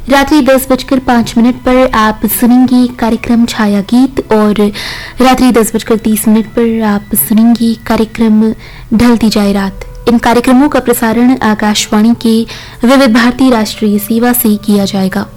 रात्रि 10:05 पर आप सुनेंगे कार्यक्रम छाया गीत और रात्रि 10:30 पर आप सुनेंगे कार्यक्रम ढलती जाए रात। इन कार्यक्रमों का प्रसारण आकाशवाणी के विविध भारती राष्ट्रीय सेवा से किया जाएगा।